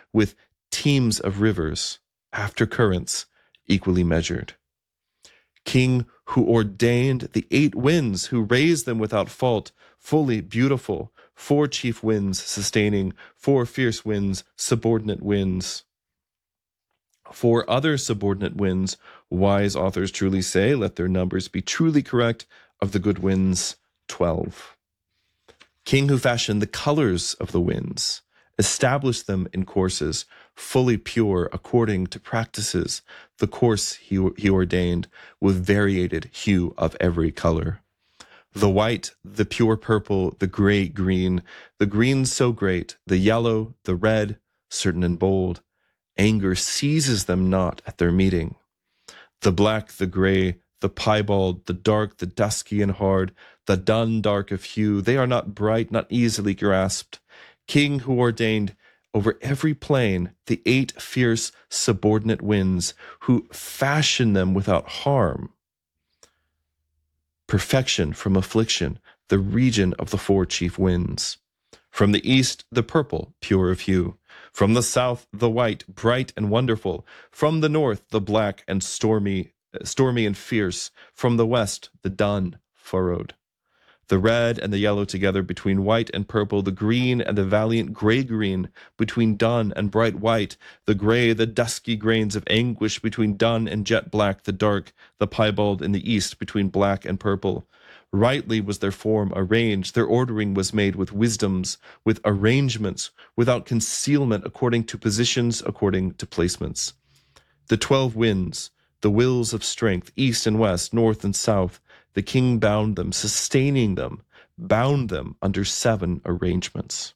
with teams of rivers, after currents, equally measured. King who ordained the 8 winds, who raised them without fault, fully beautiful, 4 chief winds sustaining, 4 fierce winds, subordinate winds. 4 other subordinate winds, wise authors truly say, let their numbers be truly correct, of the good winds, 12. King who fashioned the colors of the winds, established them in courses, fully pure according to practices, the course he ordained, with variated hue of every color. The white, the pure purple, the gray green, the green so great, the yellow, the red, certain and bold. Anger seizes them not at their meeting. The black, the gray, the piebald, the dark, the dusky and hard, the dun dark of hue, they are not bright, not easily grasped. King who ordained over every plain the 8 fierce subordinate winds, who fashioned them without harm. Perfection from affliction, the region of the 4 chief winds. From the east, the purple, pure of hue. From the south, the white, bright and wonderful. From the north, the black and stormy and fierce. From the west, the dun, furrowed. The red and the yellow together between white and purple, the green and the valiant gray-green between dun and bright white, the gray, the dusky grains of anguish between dun and jet black, the dark, the piebald in the east between black and purple. Rightly was their form arranged, their ordering was made with wisdoms, with arrangements, without concealment, according to positions, according to placements. The 12 winds, the wills of strength, east and west, north and south, the king bound them, sustaining them, bound them under 7 arrangements.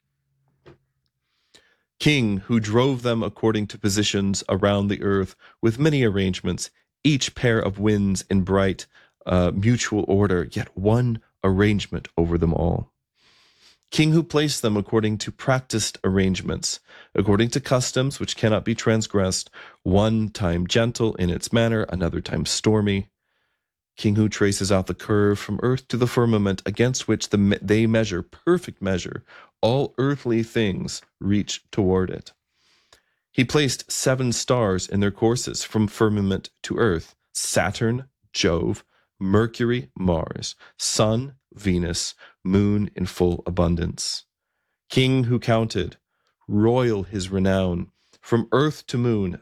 King who drove them according to positions around the earth with many arrangements, each pair of winds in bright mutual order, yet one arrangement over them all. King who placed them according to practiced arrangements, according to customs which cannot be transgressed, one time gentle in its manner, another time stormy. King who traces out the curve from earth to the firmament, against which they measure, perfect measure, all earthly things reach toward it. He placed 7 stars in their courses from firmament to earth: Saturn, Jove, Mercury, Mars, Sun, Venus, Moon in full abundance. King who counted, royal his renown, from earth to moon,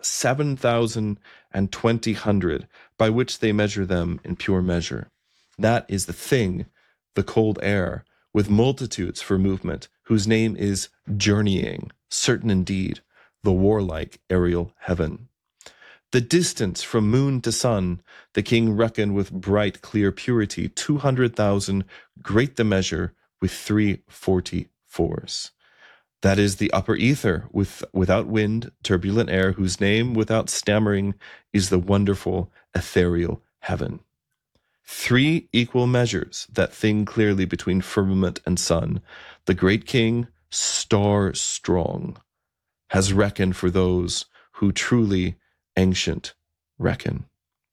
7,020 by which they measure them in pure measure. That is the thing, the cold air, with multitudes for movement, whose name is journeying, certain indeed, the warlike aerial heaven. The distance from moon to sun, the king reckoned with bright, clear purity, 200,000, great the measure, with 344s. That is the upper ether, without wind, turbulent air, whose name, without stammering, is the wonderful ethereal heaven. 3 equal measures, that thing clearly between firmament and sun. The great king, star strong, has reckoned for those who truly ancient reckon.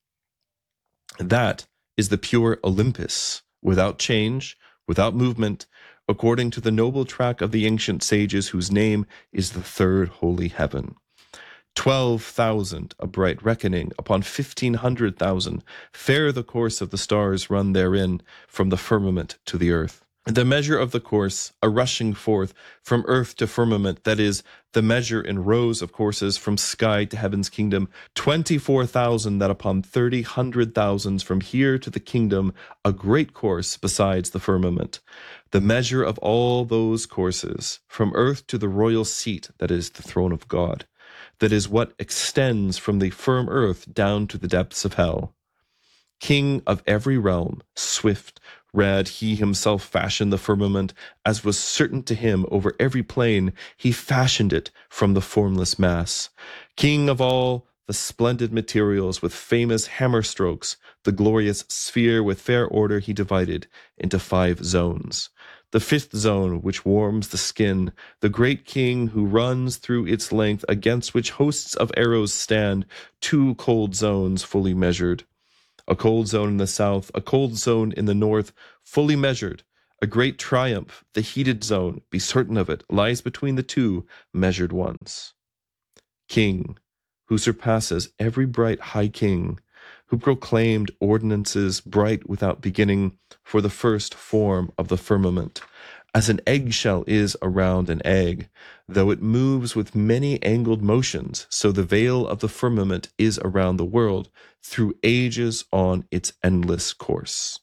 That is the pure Olympus, without change, without movement, according to the noble track of the ancient sages, whose name is the 3rd holy heaven. 12,000, a bright reckoning, upon 1,500,000, fair the course of the stars run therein, from the firmament to the earth. The measure of the course, a rushing forth from earth to firmament, that is, the measure in rows of courses from sky to heaven's kingdom, 24,000, that upon 30,000 from here to the kingdom, a great course besides the firmament. The measure of all those courses, from earth to the royal seat, that is, the throne of God, that is what extends from the firm earth down to the depths of hell. King of every realm, swift, red, he himself fashioned the firmament, as was certain to him over every plain, he fashioned it from the formless mass. King of all the splendid materials, with famous hammer strokes, the glorious sphere with fair order he divided into 5 zones. The 5th zone, which warms the skin, the great king who runs through its length, against which hosts of arrows stand, 2 cold zones fully measured. A cold zone in the south, a cold zone in the north, fully measured, A great triumph, the heated zone, be certain of it, lies between the two measured ones. King, who surpasses every bright high king, who proclaimed ordinances bright without beginning for the first form of the firmament, as an eggshell is around an egg, though it moves with many angled motions, so the veil of the firmament is around the world through ages on its endless course.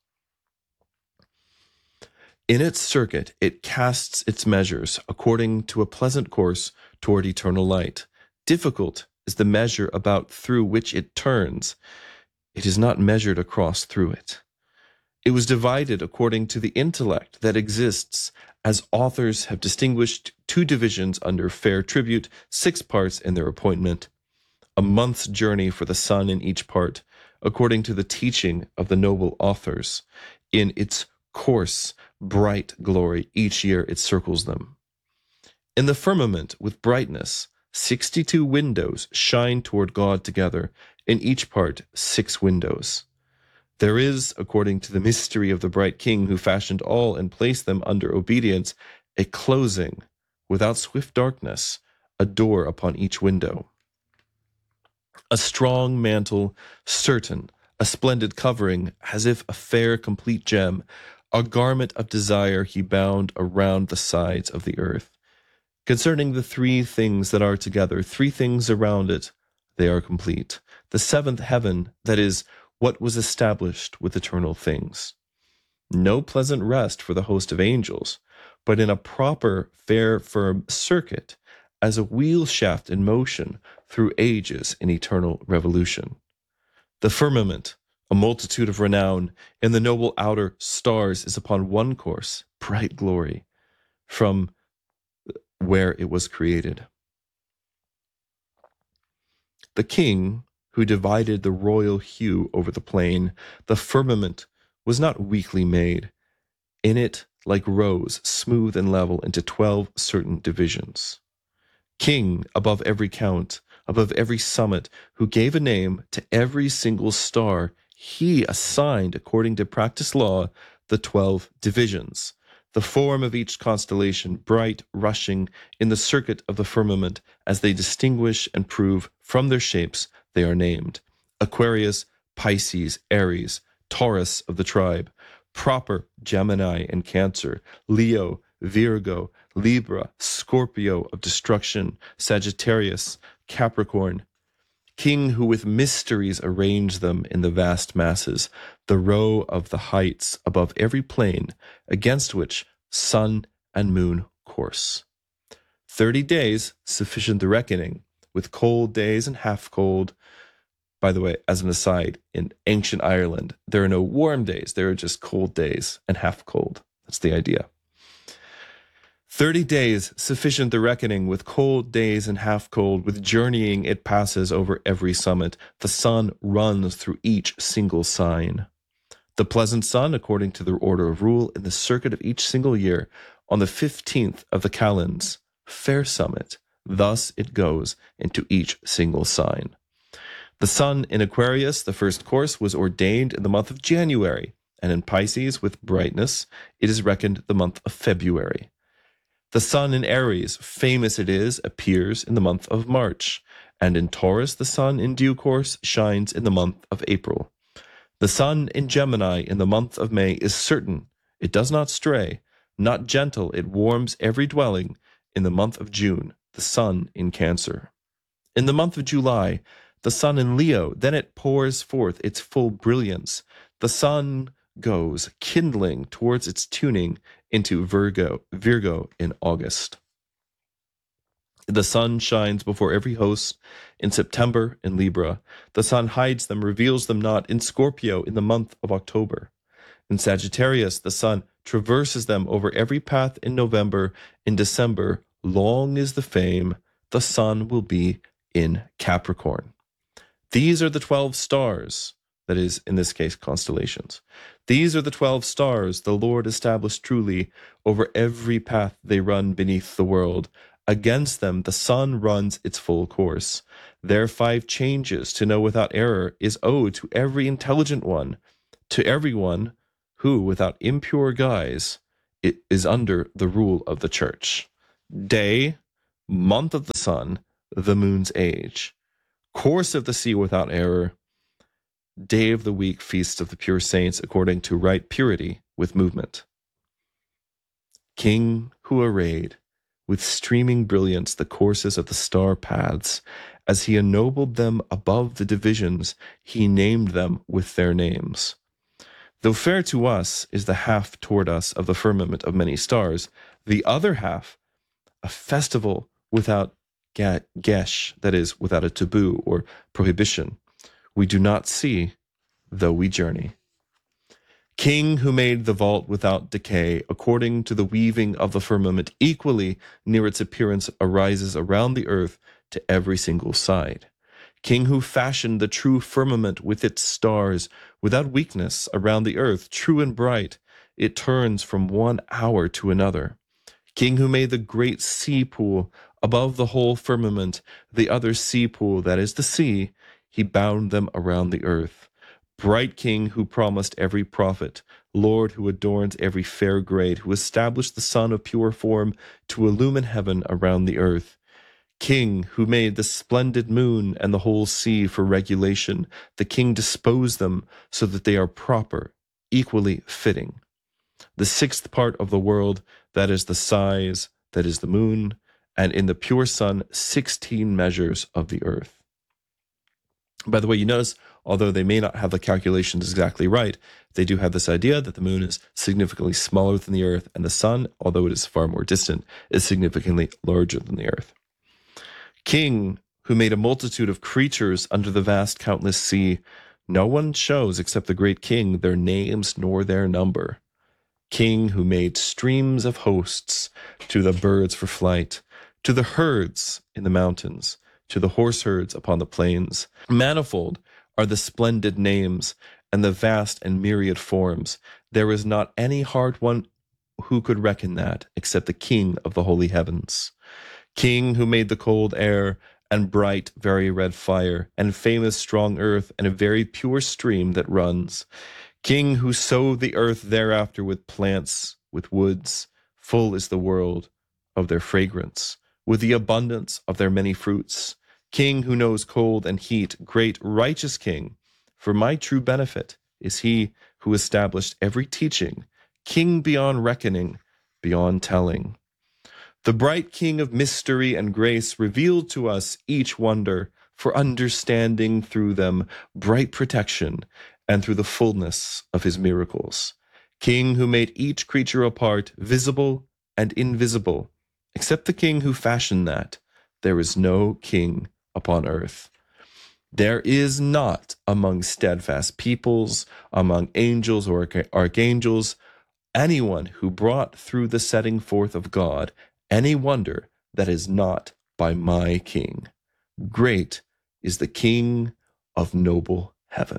In its circuit, it casts its measures according to a pleasant course toward eternal light. Difficult is the measure about through which it turns. It is not measured across through it. It was divided according to the intellect that exists, as authors have distinguished 2 divisions under fair tribute, 6 parts in their appointment, a month's journey for the sun in each part, according to the teaching of the noble authors. In its course, bright glory, each year it circles them. In the firmament with brightness, 62 windows shine toward God together, in each part 6 windows. There is, according to the mystery of the bright King who fashioned all and placed them under obedience, a closing, without swift darkness, a door upon each window. A strong mantle, certain, a splendid covering, as if a fair complete gem, a garment of desire he bound around the sides of the earth. Concerning the 3 things that are together, 3 things around it, they are complete. The 7th heaven, that is, what was established with eternal things. No pleasant rest for the host of angels, but in a proper, fair, firm circuit, as a wheel shaft in motion through ages in eternal revolution. The firmament, a multitude of renown, in the noble outer stars is upon one course, bright glory, from where it was created. The king, who divided the royal hue over the plain, the firmament, was not weakly made. In it, like rows, smooth and level into 12 certain divisions. King, above every count, above every summit, who gave a name to every single star, he assigned, according to practiced law, the 12 divisions. The form of each constellation, bright, rushing, in the circuit of the firmament, as they distinguish and prove from their shapes, they are named. Aquarius, Pisces, Aries, Taurus of the tribe, proper Gemini and Cancer, Leo, Virgo, Libra, Scorpio of destruction, Sagittarius, Capricorn, King who with mysteries arranged them in the vast masses, the row of the heights above every plane, against which sun and moon course. 30 days, sufficient the reckoning, with cold days and half cold. By the way, as an aside, in ancient Ireland, there are no warm days, there are just cold days and half cold. That's the idea. 30 days, sufficient the reckoning, with cold days and half cold, with journeying it passes over every summit. The sun runs through each single sign. The pleasant sun, according to the order of rule, in the circuit of each single year, on the 15th of the calends, fair summit, thus it goes into each single sign. The sun in Aquarius, the first course, was ordained in the month of January, and in Pisces, with brightness, it is reckoned the month of February. The sun in Aries, famous it is, appears in the month of March, and in Taurus the sun in due course shines in the month of April. The sun in Gemini in the month of May is certain, it does not stray, not gentle, it warms every dwelling in the month of June, the sun in Cancer. In the month of July, the sun in Leo, then it pours forth its full brilliance. The sun goes kindling towards its tuning into Virgo in August. The sun shines before every host in September in Libra. The sun hides them, reveals them not in Scorpio in the month of October. In Sagittarius, the sun traverses them over every path in November. In December, long is the fame, the sun will be in Capricorn. These are the 12 stars, that is, in this case, constellations. These are the 12 stars the Lord established truly over every path they run beneath the world. Against them the sun runs its full course. Their 5 changes to know without error is owed to every intelligent one, to everyone who, without impure guise, it is under the rule of the church. Day, month of the sun, the moon's age. Course of the sea without error. Day of the week, feast of the pure saints, according to right purity with movement. King who arrayed with streaming brilliance the courses of the star paths, as he ennobled them above the divisions, he named them with their names. Though fair to us is the half toward us of the firmament of many stars, the other half, a festival without gesh, that is, without a taboo or prohibition, we do not see, though we journey. King who made the vault without decay, according to the weaving of the firmament, equally near its appearance arises around the earth to every single side. King who fashioned the true firmament with its stars, without weakness around the earth, true and bright, it turns from one hour to another. King who made the great sea pool above the whole firmament, the other sea pool, that is the sea, he bound them around the earth. Bright King who promised every prophet, Lord who adorns every fair grade, who established the sun of pure form to illumine heaven around the earth. King who made the splendid moon and the whole sea for regulation, the King disposed them so that they are proper, equally fitting. The sixth part of the world, that is the size, that is the moon, and in the pure sun, 16 measures of the earth. By the way, you notice, although they may not have the calculations exactly right, they do have this idea that the moon is significantly smaller than the earth, and the sun, although it is far more distant, is significantly larger than the earth. King, who made a multitude of creatures under the vast countless sea, no one shows except the great King their names nor their number. King who made streams of hosts to the birds for flight, to the herds in the mountains, to the horse herds upon the plains. Manifold are the splendid names and the vast and myriad forms. There is not any hard one who could reckon that, except the King of the holy heavens. King who made the cold air and bright, very red fire, and famous strong earth, and a very pure stream that runs. King who sowed the earth thereafter with plants, with woods, full is the world of their fragrance, with the abundance of their many fruits. King who knows cold and heat, great righteous King, for my true benefit is he who established every teaching, King beyond reckoning, beyond telling. The bright King of mystery and grace revealed to us each wonder, for understanding through them bright protection, and through the fullness of his miracles. King who made each creature apart, visible and invisible, except the King who fashioned that, there is no king upon earth. There is not among steadfast peoples, among angels or archangels, anyone who brought through the setting forth of God any wonder that is not by my King. Great is the King of noble heaven.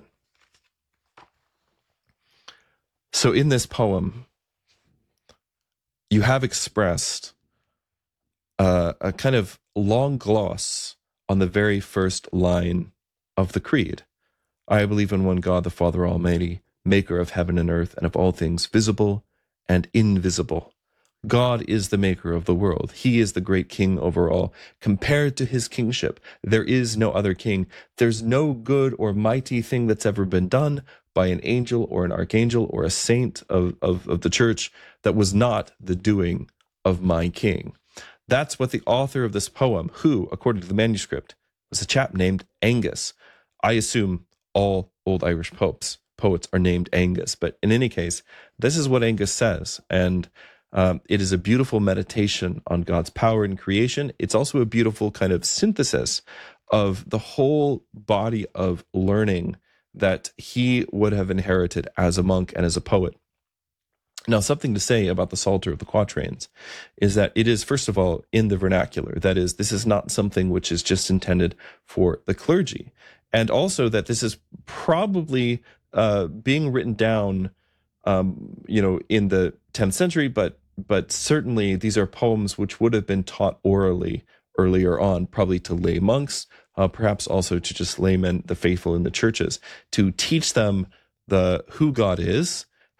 So in this poem, you have expressed a kind of long gloss on the very first line of the creed. I believe in one God, the Father Almighty, maker of heaven and earth and of all things visible and invisible. God is the maker of the world. He is the great King over all. Compared to his kingship, there is no other king. There's no good or mighty thing that's ever been done by an angel or an archangel or a saint of the church that was not the doing of my King. That's what the author of this poem, who, according to the manuscript, was a chap named Angus. I assume all old Irish poets are named Angus, but in any case, this is what Angus says, and it is a beautiful meditation on God's power in creation. It's also a beautiful kind of synthesis of the whole body of learning that he would have inherited as a monk and as a poet. Now, something to say about the Psalter of the Quatrains is that it is, first of all, in the vernacular. That is, this is not something which is just intended for the clergy. And also that this is probably being written down, in the 10th century, but certainly these are poems which would have been taught orally earlier on, probably to lay monks, perhaps also to just laymen, the faithful in the churches, to teach them who God is,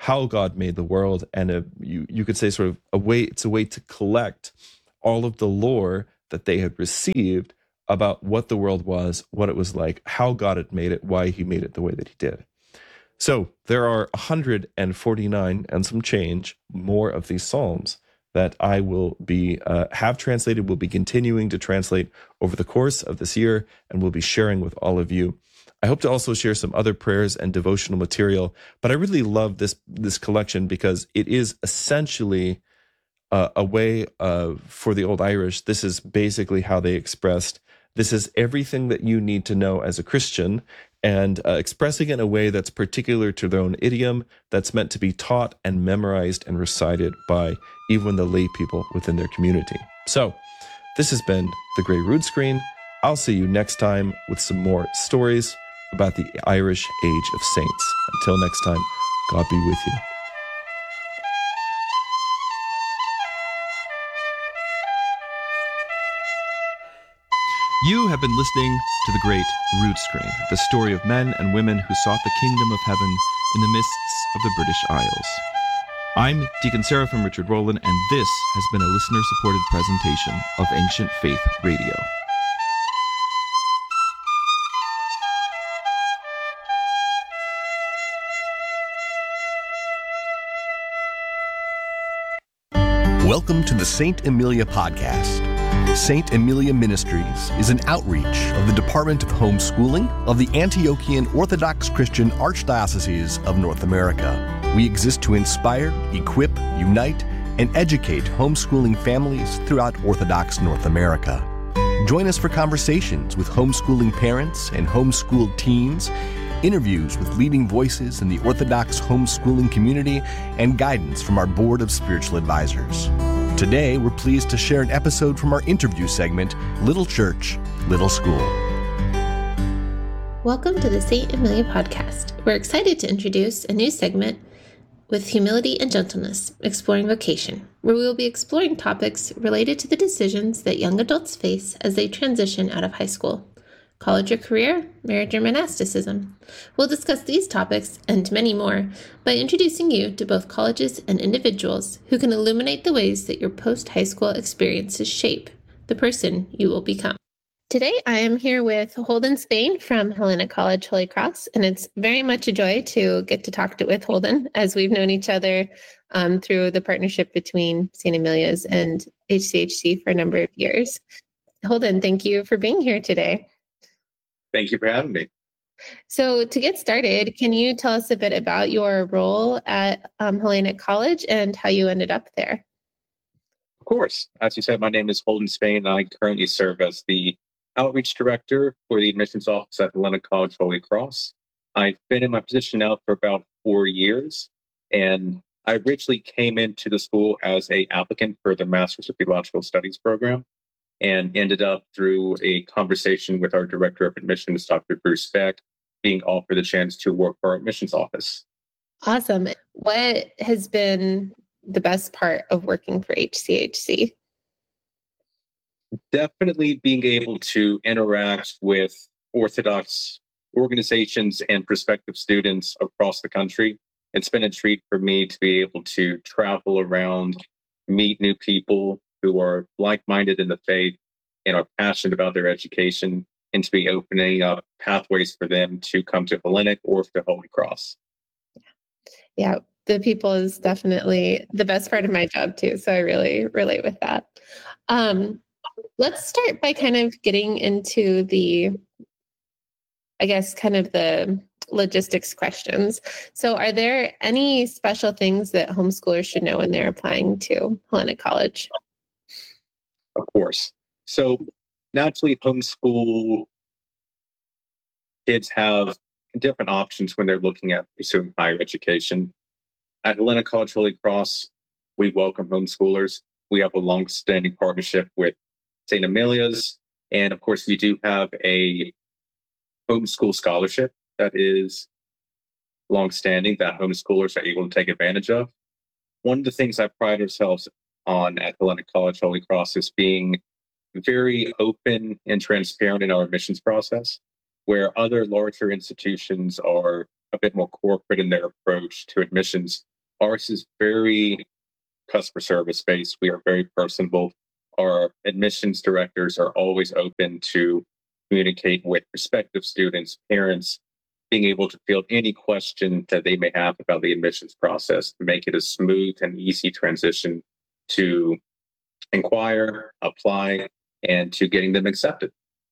how God made the world, and you could say sort of a way, it's a way to collect all of the lore that they had received about what the world was, what it was like, how God had made it, why he made it the way that he did. So there are 149 and some change more of these Psalms that I will be have translated, will be continuing to translate over the course of this year, and will be sharing with all of you. I hope to also share some other prayers and devotional material, but I really love this collection because it is essentially a way for the Old Irish. This is basically how they expressed. This is everything that you need to know as a Christian, and expressing it in a way that's particular to their own idiom, that's meant to be taught and memorized and recited by even the lay people within their community. So this has been The Grey Rood Screen. I'll see you next time with some more stories about the Irish Age of Saints. Until next time, God be with you. You have been listening to The Great Rood Screen, the story of men and women who sought the kingdom of heaven in the mists of the British Isles. I'm Deacon Seraphim Richard Rowland, and this has been a listener-supported presentation of Ancient Faith Radio. Welcome to the St. Emilia Podcast. St. Emilia Ministries is an outreach of the Department of Homeschooling of the Antiochian Orthodox Christian Archdiocese of North America. We exist to inspire, equip, unite, and educate homeschooling families throughout Orthodox North America. Join us for conversations with homeschooling parents and homeschooled teens, interviews with leading voices in the Orthodox homeschooling community, and guidance from our board of spiritual advisors. Today, we're pleased to share an episode from our interview segment, Little Church, Little School. Welcome to the St. Emilia Podcast. We're excited to introduce a new segment with humility and gentleness, exploring vocation, where we will be exploring topics related to the decisions that young adults face as they transition out of high school. College or career, marriage or monasticism. We'll discuss these topics and many more by introducing you to both colleges and individuals who can illuminate the ways that your post-high school experiences shape the person you will become. Today, I am here with Holden Spain from Helena College, Holy Cross, and it's very much a joy to get to talk with Holden, as we've known each other through the partnership between St. Emilia's and HCHC for a number of years. Holden, thank you for being here today. Thank you for having me. So to get started, can you tell us a bit about your role at Helena College and how you ended up there? Of course. As you said, my name is Holden Spain. I currently serve as the Outreach Director for the Admissions Office at Helena College, Holy Cross. I've been in my position now for about 4 years, and I originally came into the school as an applicant for the Master's of Theological Studies program, and ended up through a conversation with our Director of Admissions, Dr. Bruce Beck, being offered the chance to work for our admissions office. Awesome. What has been the best part of working for HCHC? Definitely being able to interact with Orthodox organizations and prospective students across the country. It's been a treat for me to be able to travel around, meet new people who are like-minded in the faith and are passionate about their education, and to be opening up pathways for them to come to Hellenic or to Holy Cross. Yeah, the people is definitely the best part of my job too, so I really relate with that. Let's start by kind of getting into the, I guess, kind of the logistics questions. So are there any special things that homeschoolers should know when they're applying to Helena College? Of course. So naturally, homeschool kids have different options when they're looking at pursuing higher education. At Helena College Holy Cross, we welcome homeschoolers. We have a long-standing partnership with St. Emilia's, and of course, we do have a homeschool scholarship that is long-standing that homeschoolers are able to take advantage of. One of the things I pride ourselves on at Helena College Holy Cross is being very open and transparent in our admissions process, where other larger institutions are a bit more corporate in their approach to admissions. Ours is very customer service based. We are very personable. Our admissions directors are always open to communicate with prospective students, parents, being able to field any question that they may have about the admissions process to make it a smooth and easy transition to inquire, apply, and to getting them accepted.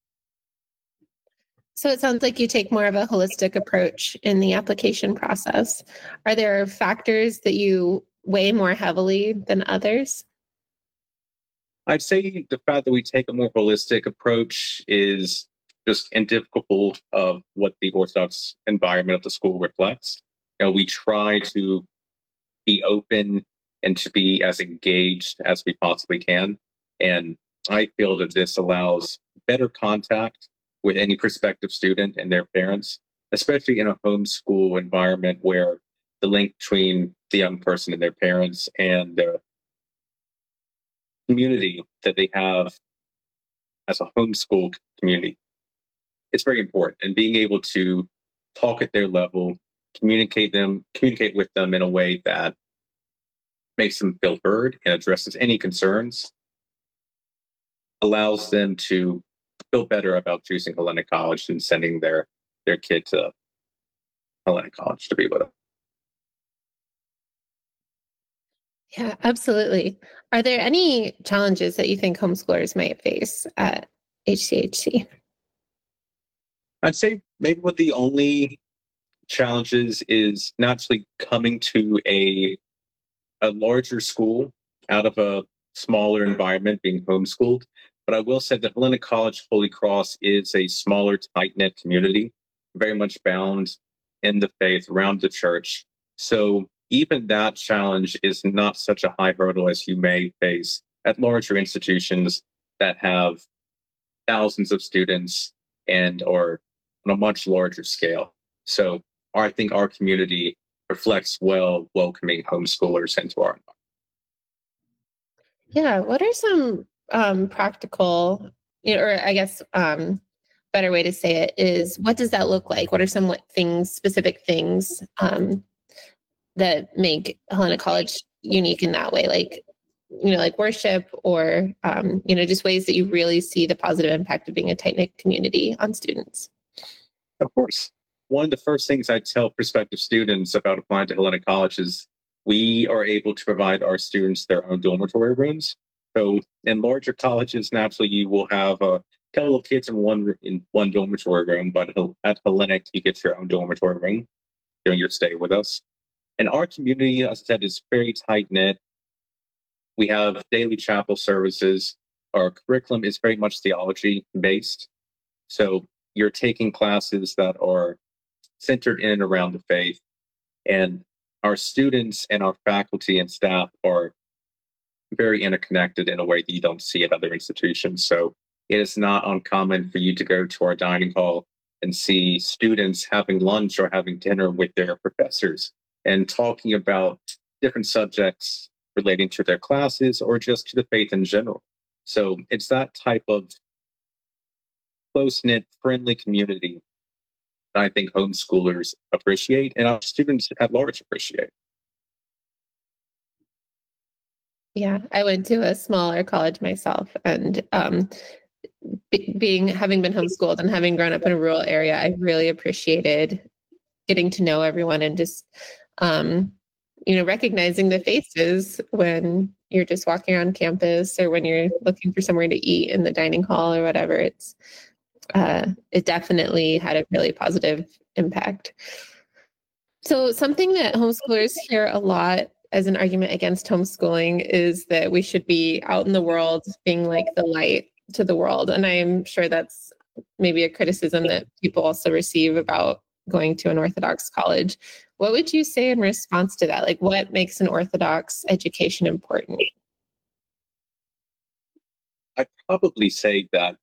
So it sounds like you take more of a holistic approach in the application process. Are there factors that you weigh more heavily than others? I'd say the fact that we take a more holistic approach is just indicative of what the Orthodox environment of the school reflects. We try to be open and to be as engaged as we possibly can. And I feel that this allows better contact with any prospective student and their parents, especially in a homeschool environment where the link between the young person and their parents and the community that they have as a homeschool community, it's very important. And being able to talk at their level, communicate with them in a way that makes them feel heard and addresses any concerns, allows them to feel better about choosing Hellenic College and sending their kid to Hellenic College to be with them. Yeah, absolutely. Are there any challenges that you think homeschoolers might face at HCHC? I'd say maybe one of the only challenges is naturally coming to a larger school out of a smaller environment, being homeschooled. But I will say that Hellenic College Holy Cross is a smaller, tight-knit community, very much bound in the faith around the church. So even that challenge is not such a high hurdle as you may face at larger institutions that have thousands of students and are on a much larger scale. So I think our community reflects well welcoming homeschoolers into our environment. Yeah, what are some practical, or I guess better way to say it is, what does that look like? What are some specific things that make Helena College unique in that way? Like worship or, just ways that you really see the positive impact of being a tight-knit community on students. Of course. One of the first things I tell prospective students about applying to Hellenic College is we are able to provide our students their own dormitory rooms. So in larger colleges, naturally, you will have a couple of kids in one dormitory room, but at Hellenic, you get your own dormitory room during your stay with us. And our community, as I said, is very tight-knit. We have daily chapel services. Our curriculum is very much theology-based. So you're taking classes that are centered in and around the faith. And our students and our faculty and staff are very interconnected in a way that you don't see at other institutions. So it is not uncommon for you to go to our dining hall and see students having lunch or having dinner with their professors and talking about different subjects relating to their classes or just to the faith in general. So it's that type of close-knit, friendly community that I think homeschoolers appreciate and our students at large appreciate. Yeah, I went to a smaller college myself, and having been homeschooled and having grown up in a rural area, I really appreciated getting to know everyone and just recognizing the faces when you're just walking around campus or when you're looking for somewhere to eat in the dining hall or whatever. It definitely had a really positive impact. So something that homeschoolers hear a lot as an argument against homeschooling is that we should be out in the world being like the light to the world. And I'm sure that's maybe a criticism that people also receive about going to an Orthodox college. What would you say in response to that? Like, what makes an Orthodox education important? I'd probably say that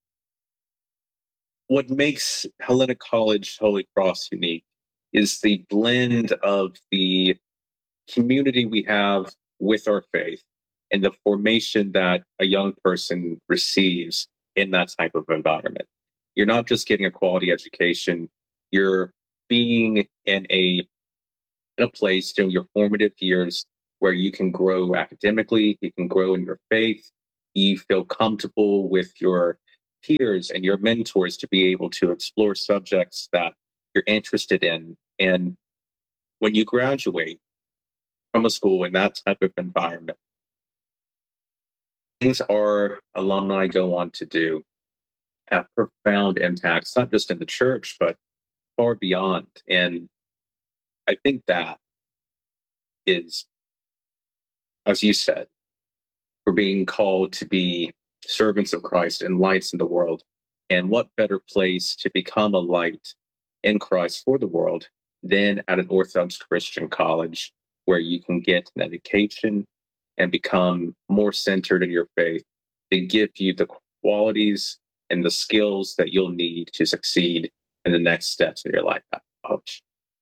what makes Hellenic College Holy Cross unique is the blend of the community we have with our faith and the formation that a young person receives in that type of environment. You're not just getting a quality education, you're being in a in a place during your formative years where you can grow academically, you can grow in your faith, you feel comfortable with your peers and your mentors to be able to explore subjects that you're interested in. And when you graduate from a school in that type of environment, things our alumni go on to do have profound impacts, not just in the church, but far beyond. And I think that is, as you said, we're being called to be servants of Christ and lights in the world. And what better place to become a light in Christ for the world than at an Orthodox Christian college where you can get an education and become more centered in your faith to give you the qualities and the skills that you'll need to succeed in the next steps in your life at college.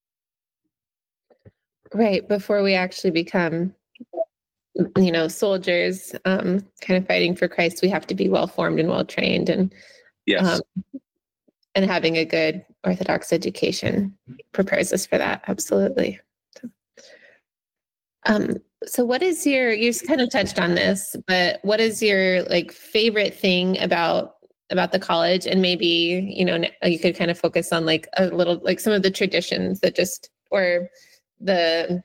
Right. Before we actually become, soldiers, kind of fighting for Christ, we have to be well formed and well trained, and Yes. And having a good Orthodox education prepares us for that. Absolutely. So what is you kind of touched on this, but what is your favorite thing about the college? And maybe, you could kind of focus on a little, some of the traditions that or the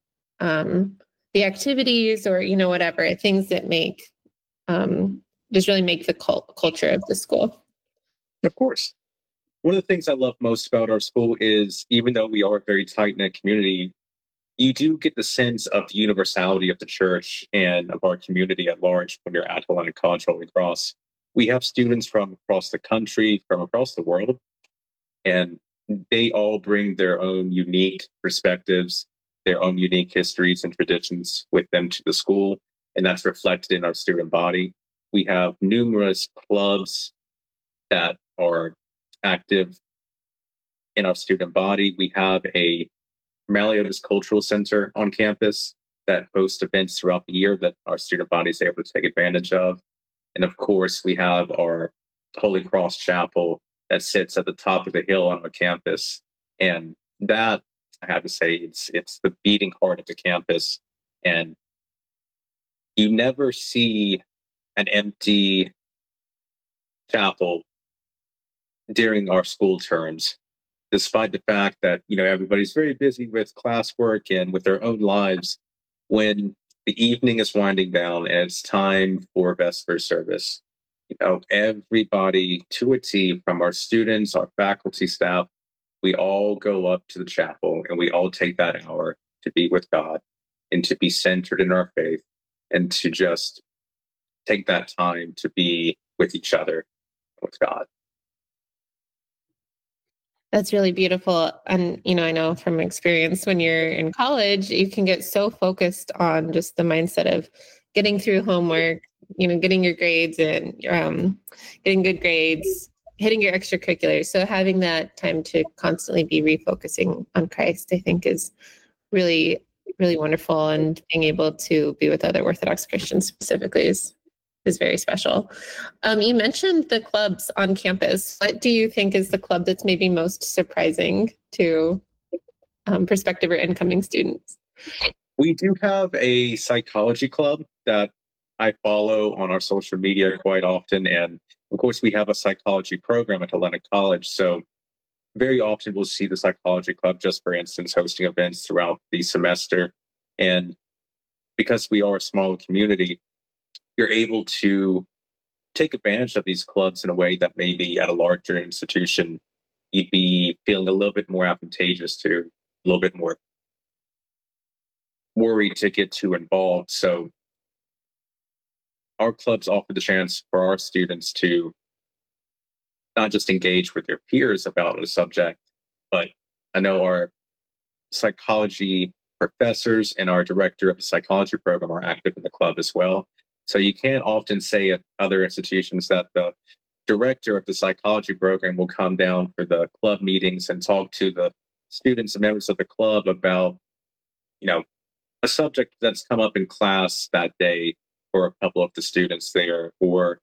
activities, or, whatever, things that make, just really make the culture of the school. Of course. One of the things I love most about our school is, even though we are a very tight-knit community, you do get the sense of the universality of the church and of our community at large when you're at Hellenic College Holy Cross. We have students from across the country, from across the world, and they all bring their own unique perspectives, their own unique histories and traditions with them to the school, and that's reflected in our student body. We have numerous clubs that are active in our student body. We have a Meliodas Cultural Center on campus that hosts events throughout the year that our student body is able to take advantage of. And of course, we have our Holy Cross Chapel that sits at the top of the hill on our campus. And that, I have to say, it's the beating heart of the campus. And you never see an empty chapel during our school terms, despite the fact that, everybody's very busy with classwork and with their own lives. When the evening is winding down and it's time for Vesper service, everybody to a T, from our students, our faculty, staff, we all go up to the chapel and we all take that hour to be with God and to be centered in our faith and to just take that time to be with each other, with God. That's really beautiful. And, I know from experience, when you're in college, you can get so focused on just the mindset of getting through homework, getting your grades and getting good grades, hitting your extracurriculars. So having that time to constantly be refocusing on Christ, I think, is really, really wonderful. And being able to be with other Orthodox Christians specifically is very special. You mentioned the clubs on campus. What do you think is the club that's maybe most surprising to prospective or incoming students? We do have a psychology club that I follow on our social media quite often. And of course, we have a psychology program at Hellenic College. So very often we'll see the psychology club, just for instance, hosting events throughout the semester. And because we are a small community, you're able to take advantage of these clubs in a way that maybe at a larger institution, you'd be feeling a little bit more advantageous to, a little bit more worried to get too involved. So our clubs offer the chance for our students to not just engage with their peers about a subject, but I know our psychology professors and our director of the psychology program are active in the club as well. So you can't often say at other institutions that the director of the psychology program will come down for the club meetings and talk to the students and members of the club about, a subject that's come up in class that day for a couple of the students there, or,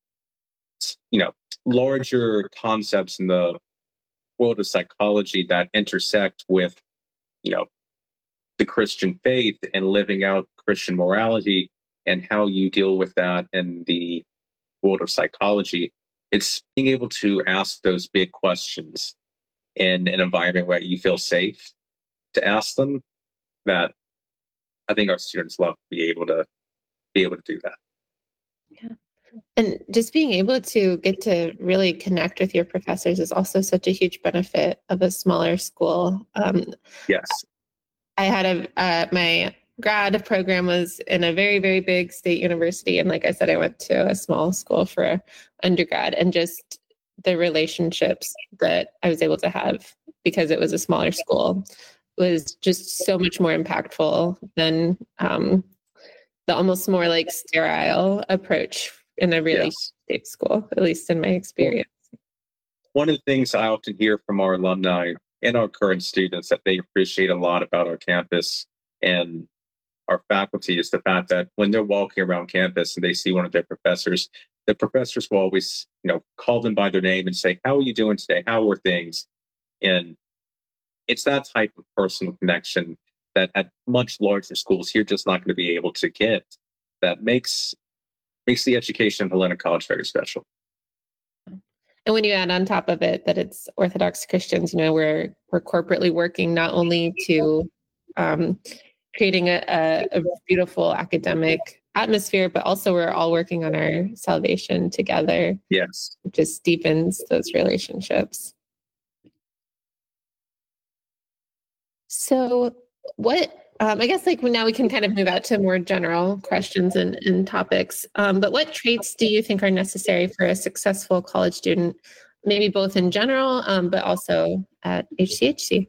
larger concepts in the world of psychology that intersect with, the Christian faith and living out Christian morality and how you deal with that in the world of psychology. It's being able to ask those big questions in an environment where you feel safe to ask them, that I think our students love to be able to do that. Yeah. And just being able to get to really connect with your professors is also such a huge benefit of a smaller school. Yes. I had my grad program was in a very, very big state university. And like I said, I went to a small school for undergrad, and just the relationships that I was able to have because it was a smaller school was just so much more impactful than the almost more like sterile approach in a really state school, at least in my experience. One of the things I often hear from our alumni and our current students that they appreciate a lot about our campus and our faculty is the fact that when they're walking around campus and they see one of their professors, the professors will always, call them by their name and say, "How are you doing today? How are things?" And it's that type of personal connection that at much larger schools you're just not going to be able to get. That makes the education at Helena College very special. And when you add on top of it that it's Orthodox Christians, we're corporately working not only to creating a beautiful academic atmosphere, but also we're all working on our salvation together. Yes. It just deepens those relationships. So I guess now we can kind of move out to more general questions and topics. But what traits do you think are necessary for a successful college student, maybe both in general, but also at HCHC?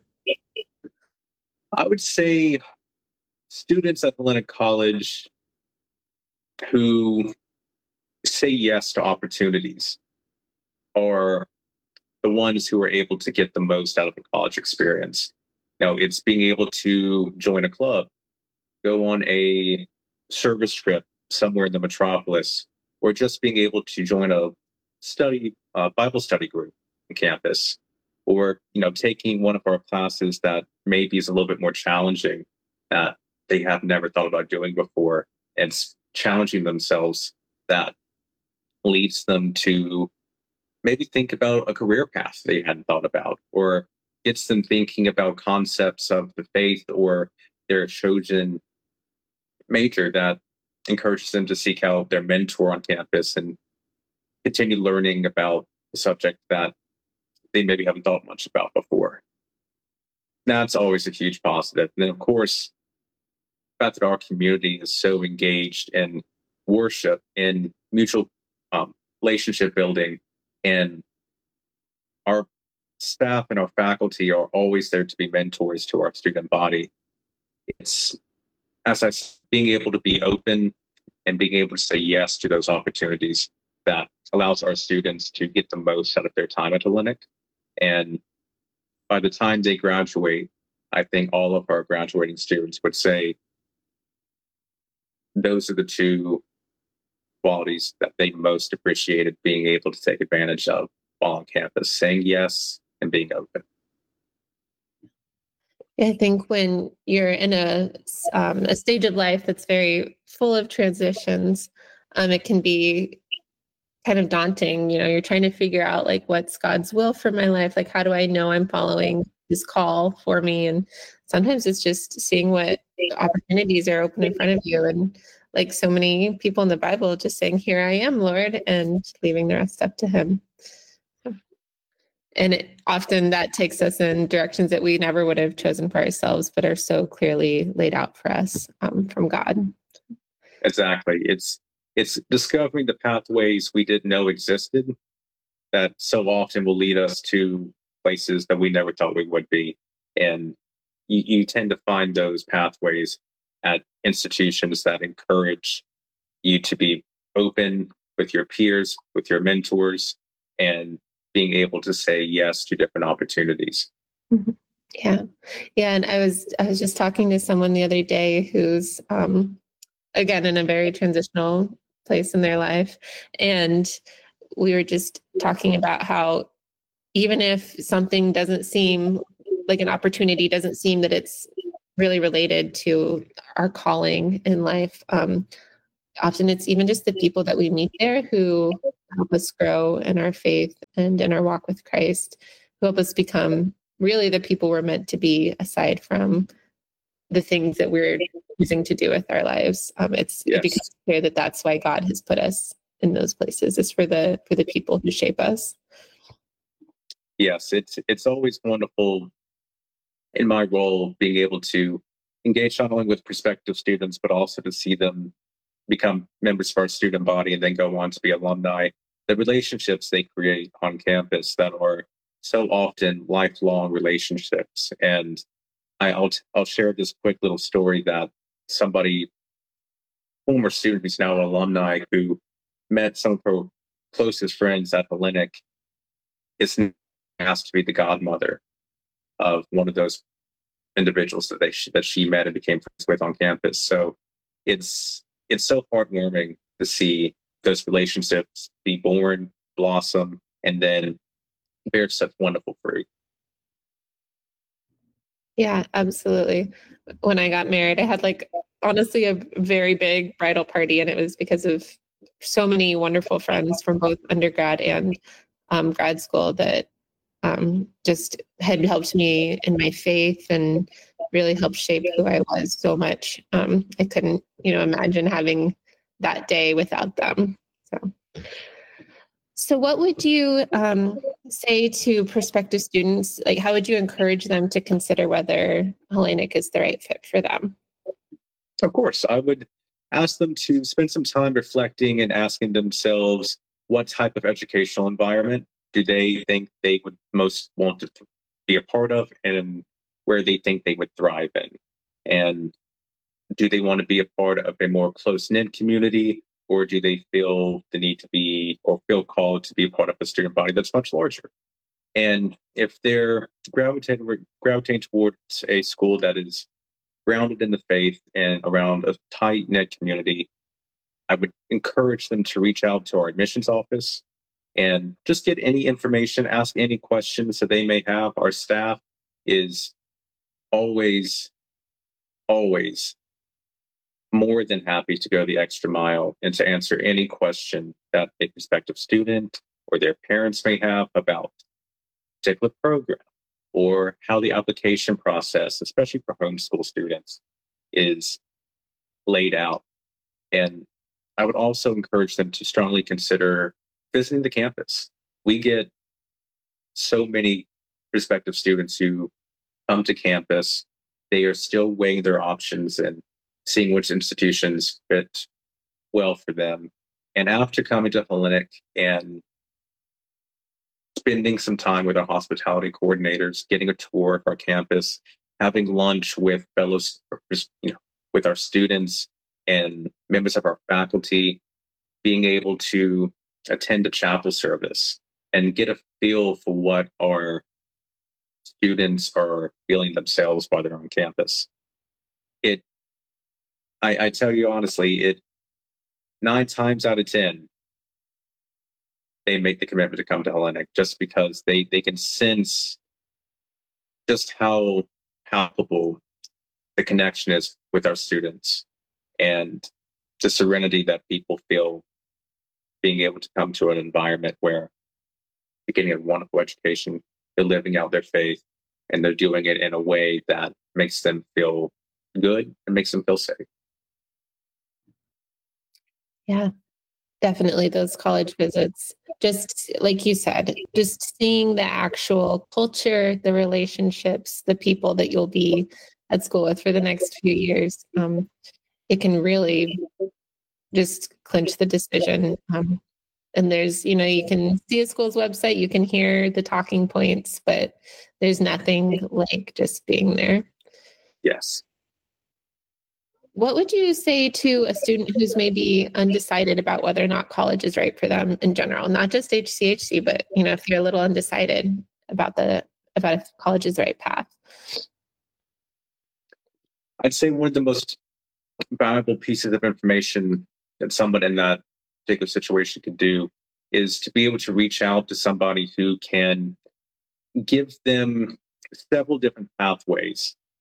I would say students at Helena College who say yes to opportunities are the ones who are able to get the most out of the college experience. It's being able to join a club, go on a service trip somewhere in the metropolis, or just being able to join a Bible study group on campus, or taking one of our classes that maybe is a little bit more challenging that they have never thought about doing before, and challenging themselves. That leads them to maybe think about a career path they hadn't thought about, or gets them thinking about concepts of the faith or their chosen major that encourages them to seek out their mentor on campus and continue learning about the subject that they maybe haven't thought much about before. That's always a huge positive. And then, of course, the fact that our community is so engaged in worship and mutual relationship building, and our staff and our faculty are always there to be mentors to our student body. It's, being able to be open and being able to say yes to those opportunities that allows our students to get the most out of their time at Hellenic. And by the time they graduate, I think all of our graduating students would say those are the two qualities that they most appreciated being able to take advantage of while on campus: saying yes and being open. I think when you're in a stage of life that's very full of transitions, it can be kind of daunting. You're trying to figure out what's God's will for my life. How do I know I'm following His call for me? And sometimes it's just seeing what opportunities are open in front of you. And so many people in the Bible, just saying, "Here I am, Lord," and leaving the rest up to Him. And often that takes us in directions that we never would have chosen for ourselves, but are so clearly laid out for us from God. Exactly. It's discovering the pathways we didn't know existed that so often will lead us to places that we never thought we would be. And you tend to find those pathways at institutions that encourage you to be open with your peers, with your mentors, and being able to say yes to different opportunities. Mm-hmm. Yeah. And I was just talking to someone the other day who's, again, in a very transitional place in their life. And we were just talking about how even if something doesn't seem like an opportunity, doesn't seem that it's really related to our calling in life. Often it's even just the people that we meet there who help us grow in our faith and in our walk with Christ, who help us become really the people we're meant to be, aside from the things that we're choosing to do with our lives. It becomes clear that that's why God has put us in those places. It's for the people who shape us. Yes, it's always wonderful in my role being able to engage not only with prospective students, but also to see them become members of our student body and then go on to be alumni. The relationships they create on campus that are so often lifelong relationships. And I'll share this quick little story that somebody, former student who's now an alumni, who met some of her closest friends at Hellenic, is asked to be the godmother of one of those individuals that she met and became friends with on campus. So it's so heartwarming to see those relationships be born, blossom, and then bear such wonderful fruit. Yeah, absolutely. When I got married, I had honestly a very big bridal party, and it was because of so many wonderful friends from both undergrad and grad school that just had helped me in my faith and really helped shape who I was so much. I couldn't, imagine having that day without them. So what would you say to prospective students? Like, how would you encourage them to consider whether Hellenic is the right fit for them? Of course, I would ask them to spend some time reflecting and asking themselves what type of educational environment do they think they would most want to be a part of, and where they think they would thrive in. And do they want to be a part of a more close-knit community, or do they feel the need to be, or feel called to be a part of a student body that's much larger? And if they're gravitating towards a school that is grounded in the faith and around a tight-knit community, I would encourage them to reach out to our admissions office and just get any information, ask any questions that they may have. Our staff is always, always more than happy to go the extra mile and to answer any question that a prospective student or their parents may have about a particular program or how the application process, especially for homeschool students, is laid out. And I would also encourage them to strongly consider visiting the campus. We get so many prospective students who come to campus. They are still weighing their options and seeing which institutions fit well for them. And after coming to Hellenic and spending some time with our hospitality coordinators, getting a tour of our campus, having lunch with fellows, with our students and members of our faculty, being able to attend a chapel service and get a feel for what our students are feeling themselves while they're on campus. I tell you honestly, 9 times out of 10, they make the commitment to come to Hellenic just because they can sense just how palpable the connection is with our students and the serenity that people feel being able to come to an environment where they're getting a wonderful education, they're living out their faith, and they're doing it in a way that makes them feel good and makes them feel safe. Yeah, definitely those college visits. Just like you said, just seeing the actual culture, the relationships, the people that you'll be at school with for the next few years. It can really just clinch the decision. And there's, you can see a school's website, you can hear the talking points, but there's nothing like just being there. Yes. What would you say to a student who's maybe undecided about whether or not college is right for them in general, not just HCHC, but if you're a little undecided about if college is the right path? I'd say one of the most valuable pieces of information that someone in that particular situation could do is to be able to reach out to somebody who can give them several different pathways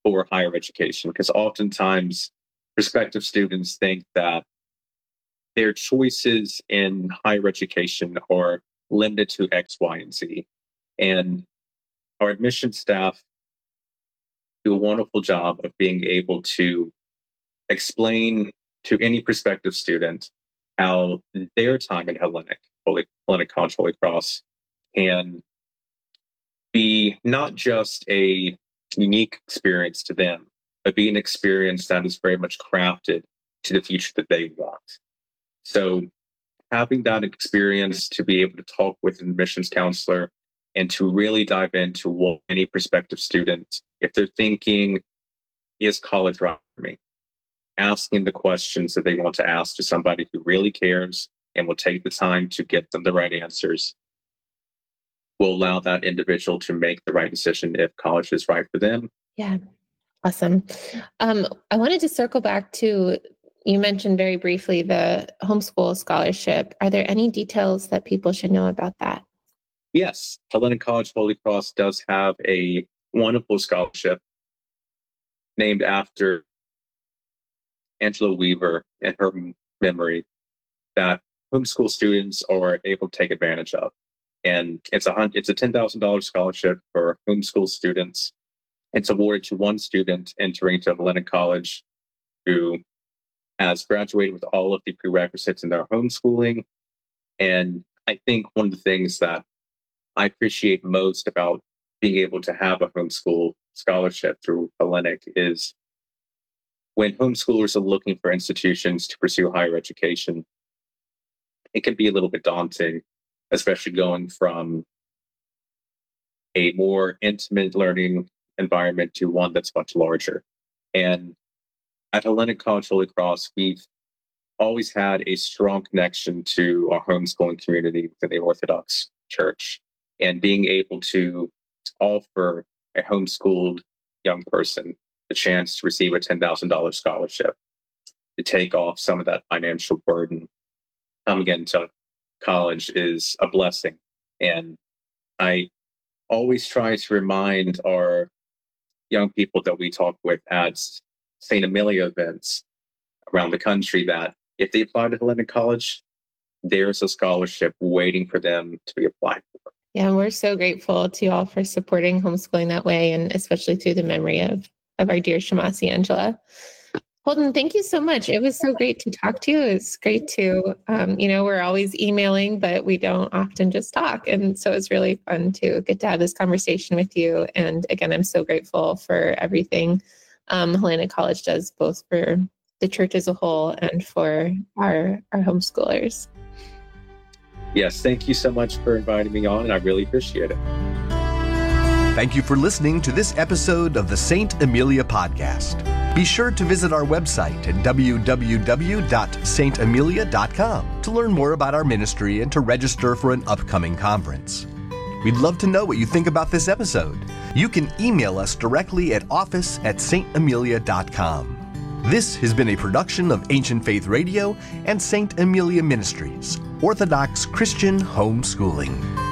for higher education, because oftentimes prospective students think that their choices in higher education are limited to X, Y, and Z. And our admissions staff do a wonderful job of being able to explain to any prospective student how their time at Hellenic College Holy Cross can be not just a unique experience to them, but be an experience that is very much crafted to the future that they want. So having that experience to be able to talk with an admissions counselor and to really dive into what any prospective student, if they're thinking, is college right for me? Asking the questions that they want to ask to somebody who really cares and will take the time to get them the right answers will allow that individual to make the right decision if college is right for them. Yeah, awesome. I wanted to circle back to, you mentioned very briefly the homeschool scholarship. Are there any details that people should know about that? Yes, Hellenic College Holy Cross does have a wonderful scholarship named after Angela Weaver in her memory that homeschool students are able to take advantage of. And it's a $10,000 scholarship for homeschool students. It's awarded to one student entering to Hellenic College who has graduated with all of the prerequisites in their homeschooling. And I think one of the things that I appreciate most about being able to have a homeschool scholarship through Hellenic is when homeschoolers are looking for institutions to pursue higher education, it can be a little bit daunting, especially going from a more intimate learning environment to one that's much larger. And at Hellenic College Holy Cross, we've always had a strong connection to our homeschooling community within the Orthodox Church. And being able to offer a homeschooled young person the chance to receive a $10,000 scholarship to take off some of that financial burden coming into college is a blessing. And I always try to remind our young people that we talk with at St. Amelia events around the country that if they apply to Hellenic College, there's a scholarship waiting for them to be applied for. Yeah, we're so grateful to you all for supporting homeschooling that way, and especially through the memory of our dear Shamasi Angela. Holden, thank you so much. It was so great to talk to you. It's great to, we're always emailing, but we don't often just talk. And so it's really fun to get to have this conversation with you. And again, I'm so grateful for everything Hellenic College does, both for the church as a whole and for our homeschoolers. Yes, thank you so much for inviting me on, and I really appreciate it. Thank you for listening to this episode of the St. Amelia Podcast. Be sure to visit our website at www.stamelia.com to learn more about our ministry and to register for an upcoming conference. We'd love to know what you think about this episode. You can email us directly at office@stamelia.com. This has been a production of Ancient Faith Radio and St. Amelia Ministries, Orthodox Christian Homeschooling.